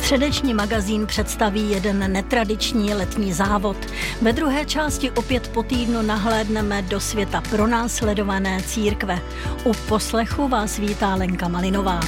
Středeční magazín představí jeden netradiční letní závod. Ve druhé části opět po týdnu nahlédneme do světa pronásledované církve. U poslechu vás vítá Lenka Malinová.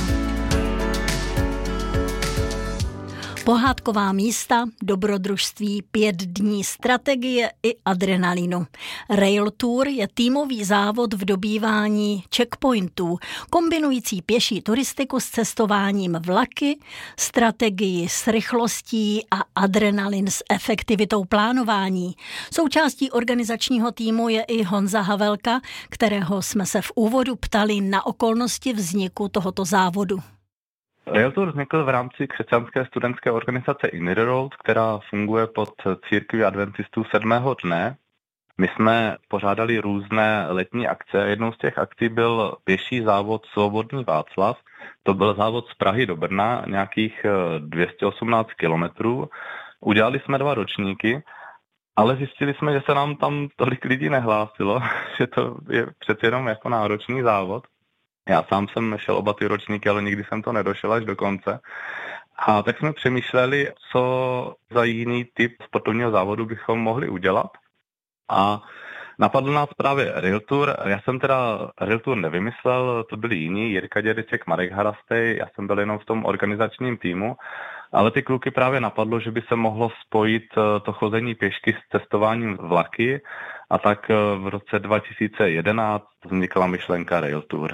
Pohádková místa, dobrodružství, 5 dní strategie i adrenalinu. Rail Tour je týmový závod v dobývání checkpointů, kombinující pěší turistiku s cestováním vlaky, strategii s rychlostí a adrenalin s efektivitou plánování. Součástí organizačního týmu je i Honza Havelka, kterého jsme se v úvodu ptali na okolnosti vzniku tohoto závodu. Rail Tour vznikl v rámci křesťanské studentské organizace In the Road, která funguje pod církví adventistů 7. dne. My jsme pořádali různé letní akce. Jednou z těch akcí byl pěší závod Svobodný Václav. To byl závod z Prahy do Brna, nějakých 218 kilometrů. Udělali jsme 2 ročníky, ale zjistili jsme, že se nám tam tolik lidí nehlásilo, že to je přece jenom jako náročný závod. Já sám jsem šel oba ty ročníky, ale nikdy jsem to nedošel až do konce. A tak jsme přemýšleli, co za jiný typ sportovního závodu bychom mohli udělat. A napadl nás právě Rail Tour. Já jsem teda Rail Tour nevymyslel, to byli jiní, Jirka Dědeček, Marek Harastej, já jsem byl jenom v tom organizačním týmu. Ale ty kluky právě napadlo, že by se mohlo spojit to chození pěšky s cestováním vlaky. A tak v roce 2011 vznikla myšlenka Rail Tour.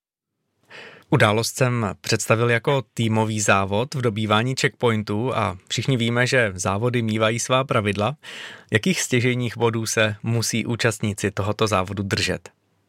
Událost jsem představil jako týmový závod v dobývání checkpointů a všichni víme, že závody mívají svá pravidla. Jakých stěžejních bodů se musí účastníci tohoto závodu držet?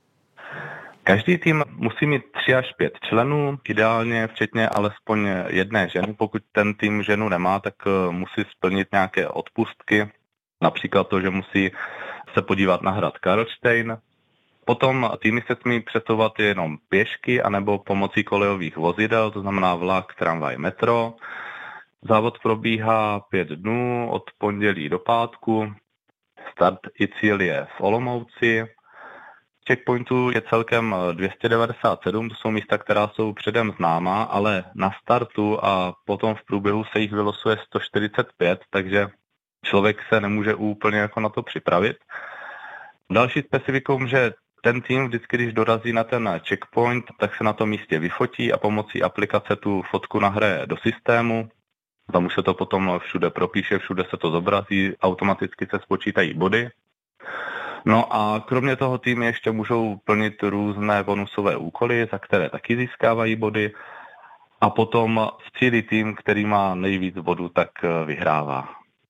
Každý tým musí mít 3 až 5 členů, ideálně včetně alespoň jedné ženy. Pokud ten tým ženu nemá, tak musí splnit nějaké odpustky, například to, že musí se podívat na hrad Karlštejn. Potom týmy se smí přesouvat jenom pěšky anebo pomocí kolejových vozidel, to znamená vlak, tramvaj, metro. Závod probíhá 5 dnů od pondělí do pátku. Start i cíl je v Olomouci. Checkpointů je celkem 297, to jsou místa, která jsou předem známá, ale na startu a potom v průběhu se jich vylosuje 145, takže člověk se nemůže úplně jako na to připravit. Další specifikum, že ten tým vždycky, když dorazí na ten checkpoint, tak se na tom místě vyfotí a pomocí aplikace tu fotku nahraje do systému. Tam už se to potom všude propíše, všude se to zobrazí, automaticky se spočítají body. No a kromě toho týmy ještě můžou plnit různé bonusové úkoly, za které taky získávají body. A potom v cíli tým, který má nejvíc bodů, tak vyhrává.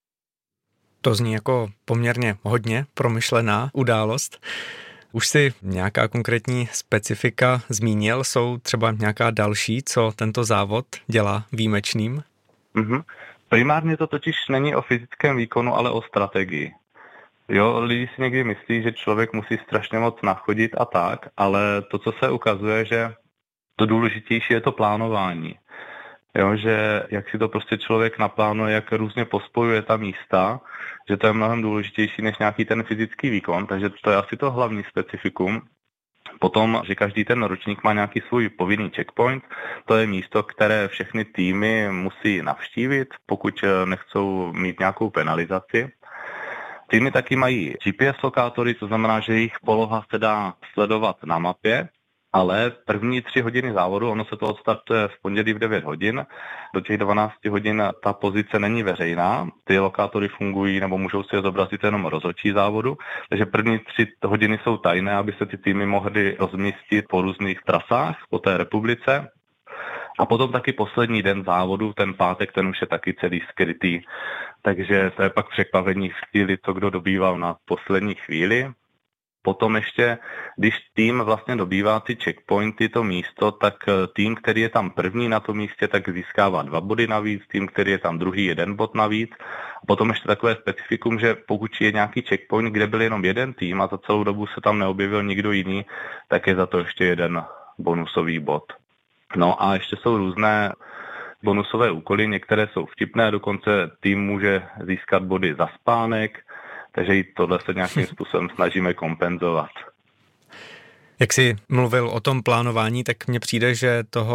To zní jako poměrně hodně promyšlená událost. Už si nějaká konkrétní specifika zmínil? Jsou třeba nějaká další, co tento závod dělá výjimečným? Primárně to totiž není o fyzickém výkonu, ale o strategii. Jo, lidi si někdy myslí, že člověk musí strašně moc nachodit a tak, ale to, co se ukazuje, že to důležitější je to plánování. Jo, že jak si to prostě člověk naplánuje, jak různě pospojuje ta místa, že to je mnohem důležitější než nějaký ten fyzický výkon, takže to je asi to hlavní specifikum. Potom, že každý ten ročník má nějaký svůj povinný checkpoint, to je místo, které všechny týmy musí navštívit, pokud nechcou mít nějakou penalizaci. Týmy taky mají GPS lokátory, to znamená, že jejich poloha se dá sledovat na mapě, ale první 3 hodiny závodu, ono se to odstartuje v pondělí v 9 hodin, do těch 12 hodin ta pozice není veřejná, ty lokátory fungují nebo můžou si je zobrazit jenom rozhodčí závodu, takže první 3 hodiny jsou tajné, aby se ty týmy mohly rozmístit po různých trasách po té republice. A potom taky poslední den závodu, ten pátek, ten už je taky celý skrytý, takže to je pak překvapení v cíli, co kdo dobýval na poslední chvíli. Potom ještě, když tým vlastně dobývá ty checkpointy, to místo, tak tým, který je tam první na tom místě, tak získává 2 body navíc, tým, který je tam druhý, 1 bod navíc. A potom ještě takové specifikum, že pokud je nějaký checkpoint, kde byl jenom jeden tým a za celou dobu se tam neobjevil nikdo jiný, tak je za to ještě 1 bonusový bod. No a ještě jsou různé bonusové úkoly, některé jsou vtipné, dokonce tým může získat body za spánek, takže i tohle se nějakým způsobem snažíme kompenzovat. Jak jsi mluvil o tom plánování, tak mně přijde, že toho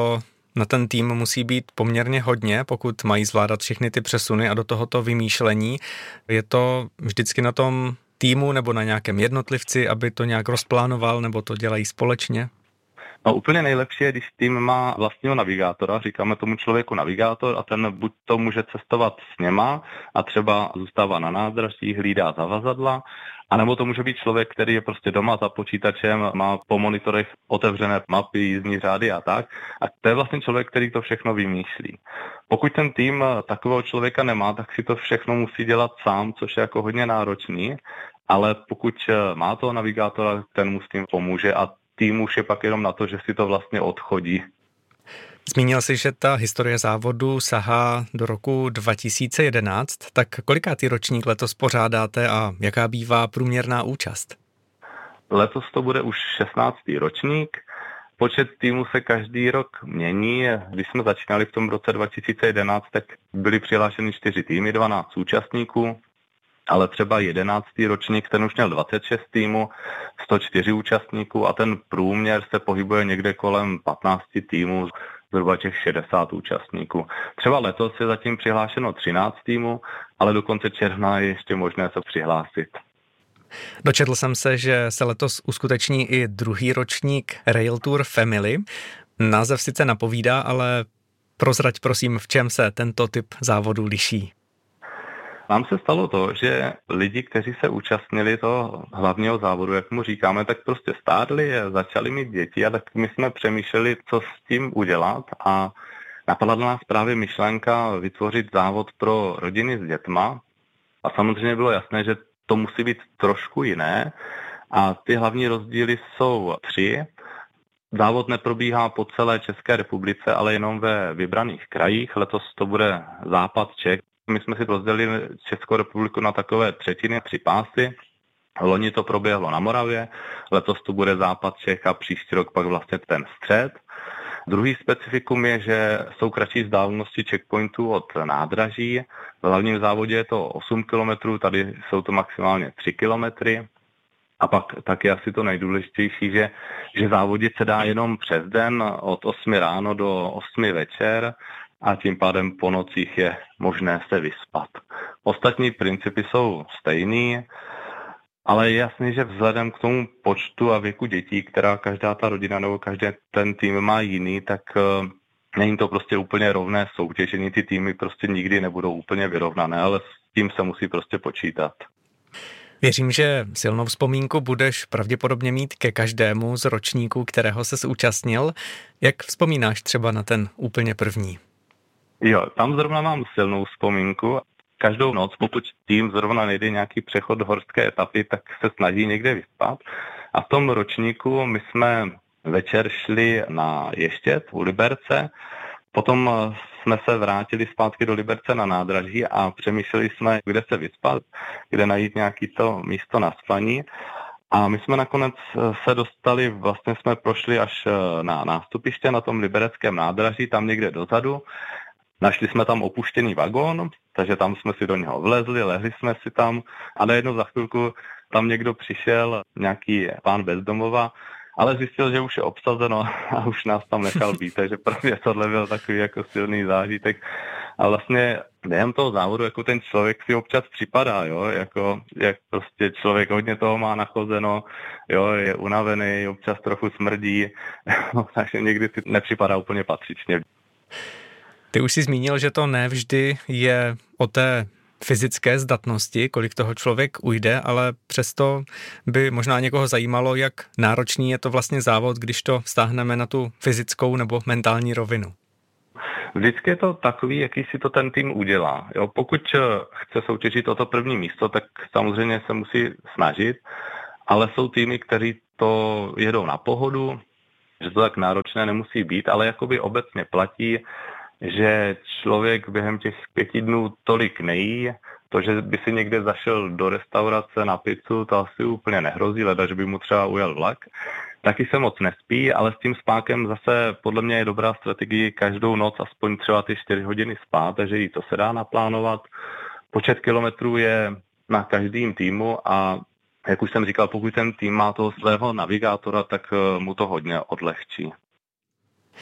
na ten tým musí být poměrně hodně, pokud mají zvládat všechny ty přesuny a do tohoto vymýšlení. Je to vždycky na tom týmu nebo na nějakém jednotlivci, aby to nějak rozplánoval, nebo to dělají společně? No úplně nejlepší je, když tým má vlastního navigátora, říkáme tomu člověku navigátor a ten buď to může cestovat s něma a třeba zůstává na nádraží, hlídá zavazadla, anebo to může být člověk, který je prostě doma za počítačem, má po monitorech otevřené mapy, jízdní řády a tak. A to je vlastně člověk, který to všechno vymýšlí. Pokud ten tým takového člověka nemá, tak si to všechno musí dělat sám, což je jako hodně náročný, ale pokud má toho navigátora, ten mu s tím pomůže a tým už je pak jenom na to, že si to vlastně odchodí. Zmínil jsi, že ta historie závodu sahá do roku 2011, tak kolikátý ročník letos pořádáte a jaká bývá průměrná účast? Letos to bude už 16. ročník. Počet týmů se každý rok mění. Když jsme začínali v tom roce 2011, tak byly přihlášeny 4 týmy, 12 účastníků. Ale třeba 11. ročník, ten už měl 26 týmů, 104 účastníků a ten průměr se pohybuje někde kolem 15 týmů, zhruba těch 60 účastníků. Třeba letos je zatím přihlášeno 13 týmů, ale do konce června je ještě možné se přihlásit. Dočetl jsem se, že se letos uskuteční i druhý ročník Rail Tour Family. Název sice napovídá, ale prozrať prosím, v čem se tento typ závodu liší. Nám se stalo to, že lidi, kteří se účastnili toho hlavního závodu, jak mu říkáme, tak prostě stárli, začali mít děti a tak my jsme přemýšleli, co s tím udělat a napadla nás právě myšlenka vytvořit závod pro rodiny s dětma a samozřejmě bylo jasné, že to musí být trošku jiné a ty hlavní rozdíly jsou 3. Závod neprobíhá po celé České republice, ale jenom ve vybraných krajích. Letos to bude západ Čech. My jsme si rozdělili Českou republiku na takové třetiny, 3 pásy. Loni to proběhlo na Moravě, letos to bude západ Čech a příští rok pak vlastně ten střed. Druhý specifikum je, že jsou kratší vzdálenosti checkpointů od nádraží. V hlavním závodě je to 8 km, tady jsou to maximálně 3 km. A pak taky asi to nejdůležitější, že závodit se dá jenom přes den od 8 ráno do 8 večer a tím pádem po nocích je možné se vyspat. Ostatní principy jsou stejný, ale je jasný, že vzhledem k tomu počtu a věku dětí, která každá ta rodina nebo každý ten tým má jiný, tak není to prostě úplně rovné soutěžení. Ty týmy prostě nikdy nebudou úplně vyrovnané, ale s tím se musí prostě počítat. Věřím, že silnou vzpomínku budeš pravděpodobně mít ke každému z ročníků, kterého ses účastnil. Jak vzpomínáš třeba na ten úplně první? Jo, tam zrovna mám silnou vzpomínku. Každou noc, pokud tým zrovna nejde nějaký přechod horské etapy, tak se snaží někde vyspat. A v tom ročníku my jsme večer šli na Ještěd u Liberce, potom jsme se vrátili zpátky do Liberce na nádraží a přemýšleli jsme, kde se vyspat, kde najít nějaký to místo na spaní. A my jsme nakonec se dostali, vlastně jsme prošli až na nástupiště na tom libereckém nádraží, tam někde dozadu. Našli jsme tam opuštěný vagón, takže tam jsme si do něho vlezli, lehli jsme si tam a najednou za chvilku tam někdo přišel, nějaký pán bezdomova, ale zjistil, že už je obsazeno a už nás tam nechal být, takže pro mě tohle byl takový jako silný zážitek. A vlastně během toho závodu jako ten člověk si občas připadá, jo, jako jak prostě člověk hodně toho má nachozeno, jo, je unavený, občas trochu smrdí, takže někdy si nepřipadá úplně patřičně. Ty už jsi zmínil, že to nevždy je o té fyzické zdatnosti, kolik toho člověk ujde, ale přesto by možná někoho zajímalo, jak náročný je to vlastně závod, když to vztáhneme na tu fyzickou nebo mentální rovinu. Vždycky je to takový, jaký si to ten tým udělá. Jo, pokud chce soutěžit o to první místo, tak samozřejmě se musí snažit, ale jsou týmy, kteří to jedou na pohodu, že to tak náročné nemusí být, ale jakoby obecně platí, že člověk během těch 5 dnů tolik nejí, to, že by si někde zašel do restaurace na pizzu, to asi úplně nehrozí, leda, že by mu třeba ujel vlak. Taky se moc nespí, ale s tím spánkem zase podle mě je dobrá strategie každou noc aspoň třeba ty 4 hodiny spát, takže i to se dá naplánovat. Počet kilometrů je na každém týmu a jak už jsem říkal, pokud ten tým má toho svého navigátora, tak mu to hodně odlehčí.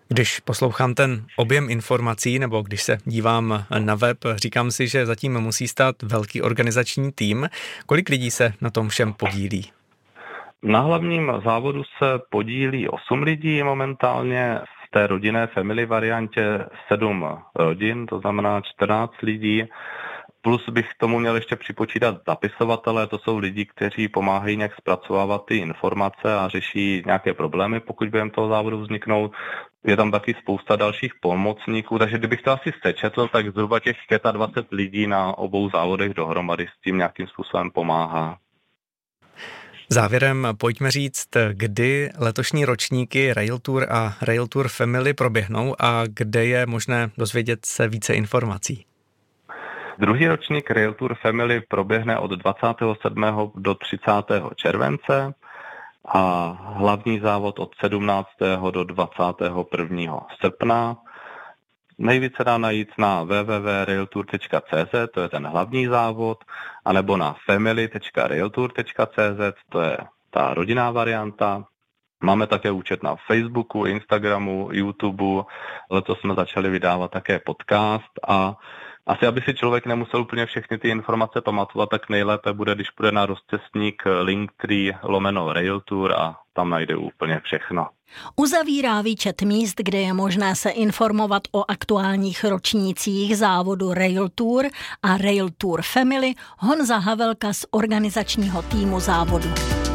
Když poslouchám ten objem informací, nebo když se dívám na web, říkám si, že zatím musí stát velký organizační tým. Kolik lidí se na tom všem podílí? Na hlavním závodu se podílí 8 lidí momentálně, v té rodinné family variantě 7 rodin, to znamená 14 lidí. Plus bych k tomu měl ještě připočítat zapisovatele, to jsou lidi, kteří pomáhají nějak zpracovávat ty informace a řeší nějaké problémy, pokud během toho závodu vzniknou. Je tam taky spousta dalších pomocníků, takže kdybych to asi sečetl, tak zhruba těch 25 lidí na obou závodech dohromady s tím nějakým způsobem pomáhá. Závěrem pojďme říct, kdy letošní ročníky Rail Tour a Rail Tour Family proběhnou a kde je možné dozvědět se více informací. Druhý ročník Rail Tour Family proběhne od 27. do 30. července a hlavní závod od 17. do 21. srpna. Nejvíce dá najít na www.railtour.cz, to je ten hlavní závod, anebo na family.railtour.cz, to je ta rodinná varianta. Máme také účet na Facebooku, Instagramu, YouTubeu, letos jsme začali vydávat také podcast a asi, aby si člověk nemusel úplně všechny ty informace pamatovat, tak nejlépe bude, když půjde na rozcestník Linktree/Railtour a tam najde úplně všechno. Uzavírá výčet míst, kde je možné se informovat o aktuálních ročnících závodu Rail Tour a Rail Tour Family Honza Havelka z organizačního týmu závodu.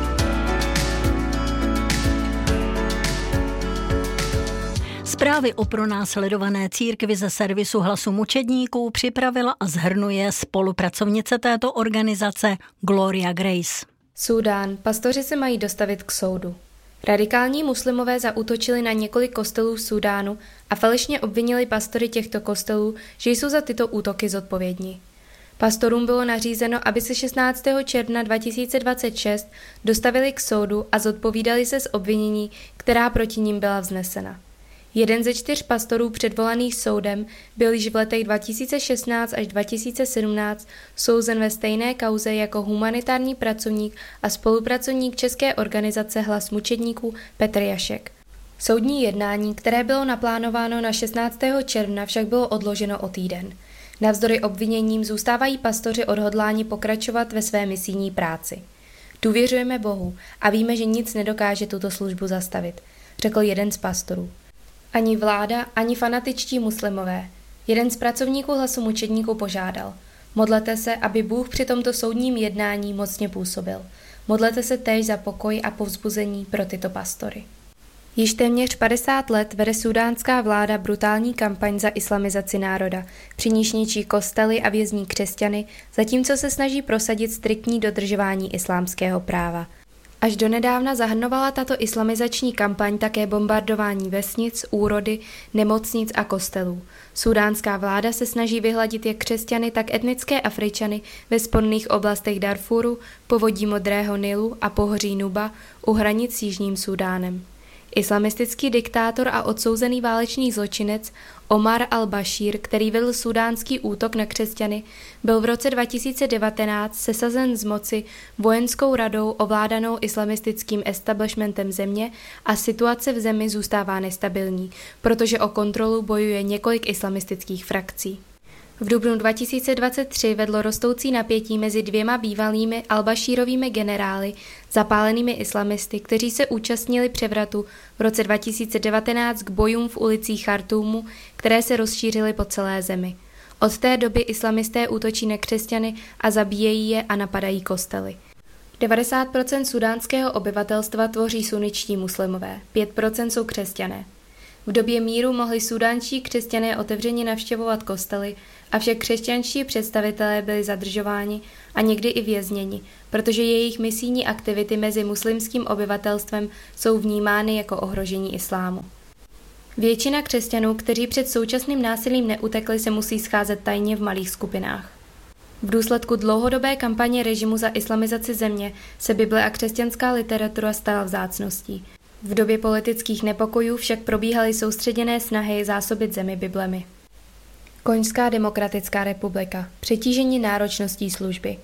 Zprávy o pronásledované církvi ze servisu Hlasu mučedníků připravila a shrnuje spolupracovnice této organizace Gloria Grace. Súdán. Pastoři se mají dostavit k soudu. Radikální muslimové zaútočili na několik kostelů v Súdánu a falešně obvinili pastory těchto kostelů, že jsou za tyto útoky zodpovědní. Pastorům bylo nařízeno, aby se 16. června 2026 dostavili k soudu a zodpovídali se z obvinění, která proti nim byla vznesena. Jeden ze 4 pastorů předvolaných soudem byl již v letech 2016 až 2017 souzen ve stejné kauze jako humanitární pracovník a spolupracovník české organizace Hlas mučedníků Petr Jašek. Soudní jednání, které bylo naplánováno na 16. června, však bylo odloženo o týden. Navzdory obviněním zůstávají pastoři odhodláni pokračovat ve své misijní práci. Důvěřujeme Bohu a víme, že nic nedokáže tuto službu zastavit, řekl jeden z pastorů. Ani vláda, ani fanatičtí muslimové. Jeden z pracovníků Hlasu mučedníků požádal: modlete se, aby Bůh při tomto soudním jednání mocně působil. Modlete se též za pokoj a povzbuzení pro tyto pastory. Již téměř 50 let vede súdánská vláda brutální kampaň za islamizaci národa, při níž ničí kostely a vězní křesťany, zatímco se snaží prosadit striktní dodržování islámského práva. Až donedávna zahrnovala tato islamizační kampaň také bombardování vesnic, úrody, nemocnic a kostelů. Súdánská vláda se snaží vyhladit jak křesťany, tak etnické Afričany ve sporných oblastech Darfuru, povodí Modrého Nilu a pohoří Nuba u hranic s Jižním Súdánem. Islamistický diktátor a odsouzený válečný zločinec Omar al-Bashir, který vedl súdánský útok na křesťany, byl v roce 2019 sesazen z moci vojenskou radou ovládanou islamistickým establishmentem země a situace v zemi zůstává nestabilní, protože o kontrolu bojuje několik islamistických frakcí. V dubnu 2023 vedlo rostoucí napětí mezi 2 bývalými al-Bashirovými generály, zapálenými islamisty, kteří se účastnili převratu v roce 2019 k bojům v ulicích Chartúmu, které se rozšířily po celé zemi. Od té doby islamisté útočí na křesťany a zabíjejí je a napadají kostely. 90% sudánského obyvatelstva tvoří suničtí muslimové, 5% jsou křesťané. V době míru mohli sudánští křesťané otevřeně navštěvovat kostely, avšak křesťanští představitelé byli zadržováni a někdy i vězněni, protože jejich misijní aktivity mezi muslimským obyvatelstvem jsou vnímány jako ohrožení islámu. Většina křesťanů, kteří před současným násilím neutekli, se musí scházet tajně v malých skupinách. V důsledku dlouhodobé kampaně režimu za islamizaci země se Bible a křesťanská literatura stala vzácností. V době politických nepokojů však probíhaly soustředěné snahy zásobit zemi Biblemi. Konžská demokratická republika. Přetížení náročností služby.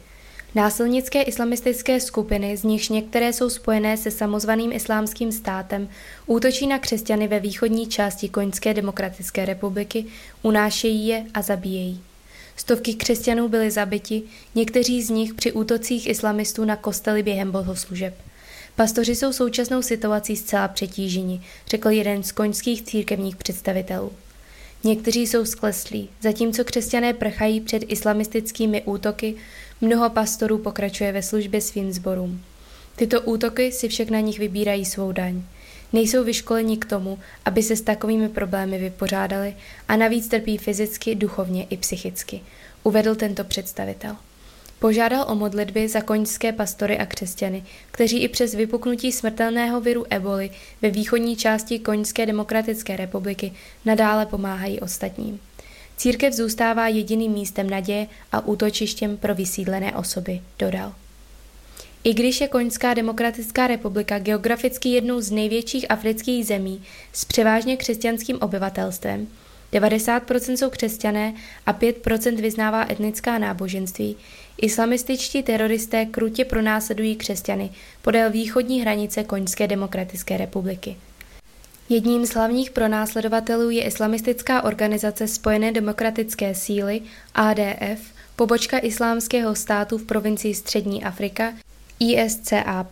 Násilnické islamistické skupiny, z nichž některé jsou spojené se samozvaným islámským státem, útočí na křesťany ve východní části Konžské demokratické republiky, unášejí je a zabíjejí. Stovky křesťanů byly zabiti, někteří z nich při útocích islamistů na kostely během bohoslužeb. Pastoři jsou současnou situací zcela přetíženi, řekl jeden z konžských církevních představitelů. Někteří jsou skleslí, zatímco křesťané prchají před islamistickými útoky, mnoho pastorů pokračuje ve službě svým sborům. Tyto útoky si však na nich vybírají svou daň. Nejsou vyškoleni k tomu, aby se s takovými problémy vypořádali a navíc trpí fyzicky, duchovně i psychicky, uvedl tento představitel. Požádal o modlitby za konžské pastory a křesťany, kteří i přes vypuknutí smrtelného viru eboli ve východní části Konžské demokratické republiky nadále pomáhají ostatním. Církev zůstává jediným místem naděje a útočištěm pro vysídlené osoby, dodal. I když je Konžská demokratická republika geograficky jednou z největších afrických zemí s převážně křesťanským obyvatelstvem, 90% jsou křesťané a 5% vyznává etnická náboženství, islamističtí teroristé krutě pronásledují křesťany podél východní hranice Konžské demokratické republiky. Jedním z hlavních pronásledovatelů je islamistická organizace Spojené demokratické síly ADF, pobočka islámského státu v provincii Střední Afrika ISCAP.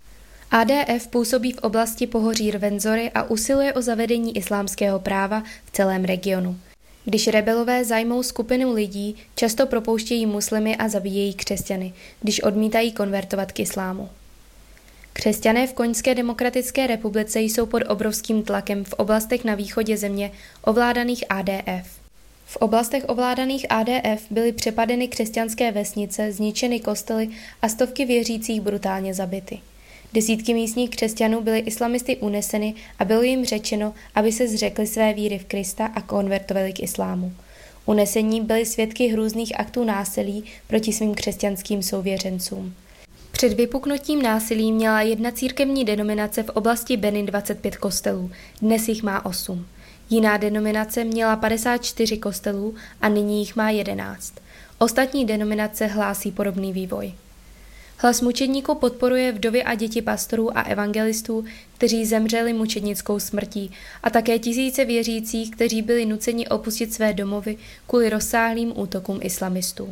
ADF působí v oblasti pohoří Rwenzory a usiluje o zavedení islámského práva v celém regionu. Když rebelové zajmou skupinu lidí, často propouštějí muslimy a zabíjejí křesťany, když odmítají konvertovat k islámu. Křesťané v Konžské demokratické republice jsou pod obrovským tlakem v oblastech na východě země ovládaných ADF. V oblastech ovládaných ADF byly přepadeny křesťanské vesnice, zničeny kostely a stovky věřících brutálně zabity. Desítky místních křesťanů byly islamisty uneseny a bylo jim řečeno, aby se zřekli své víry v Krista a konvertovali k islámu. Unesení byli svědky hrůzných aktů násilí proti svým křesťanským souvěřencům. Před vypuknutím násilí měla jedna církevní denominace v oblasti Benin 25 kostelů, dnes jich má 8. Jiná denominace měla 54 kostelů a nyní jich má 11. Ostatní denominace hlásí podobný vývoj. Hlas mučedníků podporuje vdovy a děti pastorů a evangelistů, kteří zemřeli mučednickou smrtí, a také tisíce věřících, kteří byli nuceni opustit své domovy kvůli rozsáhlým útokům islamistů.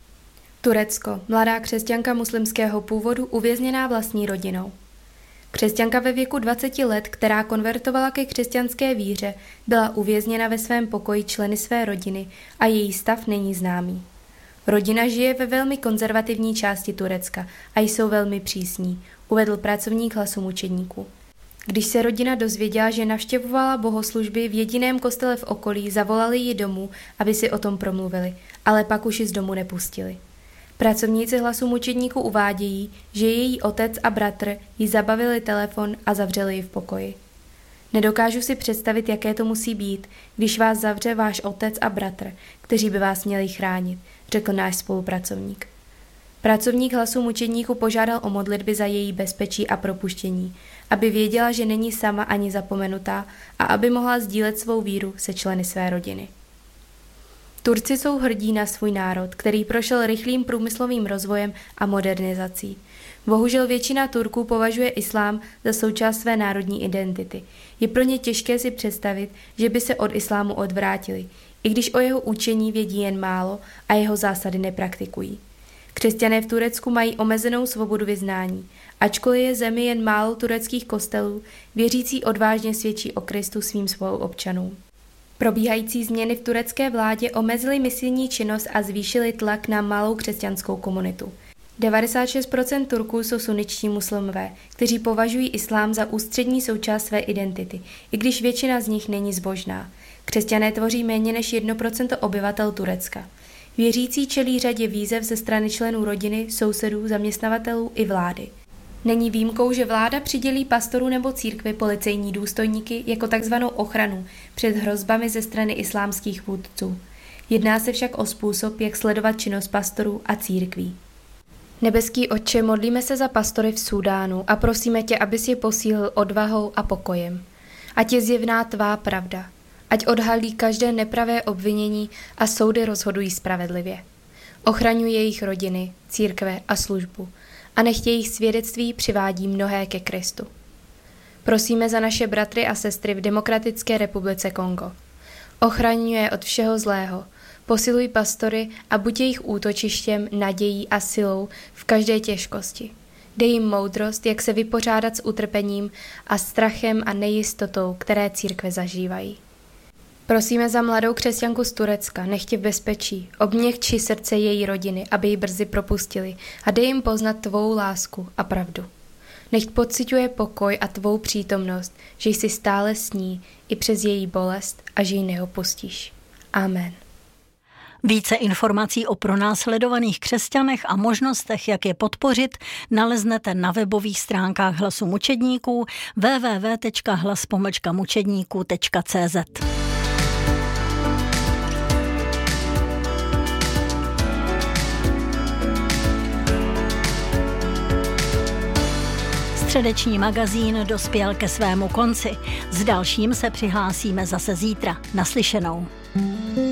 Turecko, mladá křesťanka muslimského původu uvězněná vlastní rodinou. Křesťanka ve věku 20 let, která konvertovala ke křesťanské víře, byla uvězněna ve svém pokoji členy své rodiny a její stav není známý. Rodina žije ve velmi konzervativní části Turecka a jsou velmi přísní, uvedl pracovník Hlasu mučedníků. Když se rodina dozvěděla, že navštěvovala bohoslužby v jediném kostele v okolí, zavolali ji domů, aby si o tom promluvili, ale pak už ji z domu nepustili. Pracovníci Hlasu mučedníků uvádějí, že její otec a bratr jí zabavili telefon a zavřeli ji v pokoji. Nedokážu si představit, jaké to musí být, když vás zavře váš otec a bratr, kteří by vás měli chránit, řekl náš spolupracovník. Pracovník Hlasu mučedníků požádal o modlitby za její bezpečí a propuštění, aby věděla, že není sama ani zapomenutá a aby mohla sdílet svou víru se členy své rodiny. Turci jsou hrdí na svůj národ, který prošel rychlým průmyslovým rozvojem a modernizací. Bohužel většina Turků považuje islám za součást své národní identity. Je pro ně těžké si představit, že by se od islámu odvrátili, i když o jeho učení vědí jen málo a jeho zásady nepraktikují. Křesťané v Turecku mají omezenou svobodu vyznání. Ačkoliv je zemi jen málo tureckých kostelů, věřící odvážně svědčí o Kristu svým spoluobčanům. Probíhající změny v turecké vládě omezily misijní činnost a zvýšily tlak na malou křesťanskou komunitu. 96% Turků jsou suničtí muslimové, kteří považují islám za ústřední součást své identity, i když většina z nich není zbožná. Křesťané tvoří méně než 1% obyvatel Turecka. Věřící čelí řadě výzev ze strany členů rodiny, sousedů, zaměstnavatelů i vlády. Není výjimkou, že vláda přidělí pastoru nebo církvi policejní důstojníky jako takzvanou ochranu před hrozbami ze strany islámských vůdců. Jedná se však o způsob, jak sledovat činnost pastorů a církví. Nebeský Otče, modlíme se za pastory v Súdánu a prosíme tě, abys je posílil odvahou a pokojem. Ať je zjevná tvá pravda. Ať odhalí každé nepravé obvinění a soudy rozhodují spravedlivě. Ochraňuj jejich rodiny, církve a službu a nech jejich svědectví přivádí mnohé ke Kristu. Prosíme za naše bratry a sestry v Demokratické republice Kongo. Ochraňuj je od všeho zlého, posiluj pastory a buď jejich útočištěm, nadějí a silou v každé těžkosti. Dej jim moudrost, jak se vypořádat s utrpením a strachem a nejistotou, které církve zažívají. Prosíme za mladou křesťanku z Turecka, nech je v bezpečí, obměkči srdce její rodiny, aby ji brzy propustili a dej jim poznat tvou lásku a pravdu. Nech pociťuje pokoj a tvou přítomnost, že jsi stále s ní i přes její bolest a že ji neopustíš. Amen. Více informací o pronásledovaných křesťanech a možnostech, jak je podpořit, naleznete na webových stránkách Hlasu mučedníků www.hlas-mučedníků.cz. Středeční magazín dospěl ke svému konci. S dalším se přihlásíme zase zítra. Naslyšenou.